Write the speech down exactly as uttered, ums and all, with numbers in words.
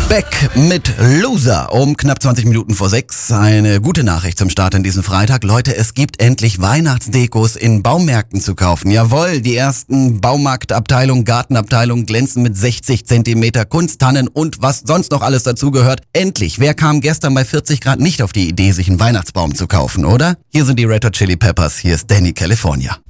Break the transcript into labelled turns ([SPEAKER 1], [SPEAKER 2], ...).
[SPEAKER 1] Beck mit Loser um knapp zwanzig Minuten vor sechs. Eine gute Nachricht zum Start in diesen Freitag. Leute, es gibt endlich Weihnachtsdekos in Baumärkten zu kaufen. Jawohl, die ersten Baumarktabteilungen, Gartenabteilungen glänzen mit sechzig Zentimeter Kunsttannen und was sonst noch alles dazugehört. Endlich, wer kam gestern bei vierzig Grad nicht auf die Idee, sich einen Weihnachtsbaum zu kaufen, oder? Hier sind die Red Hot Chili Peppers, hier ist Danny California.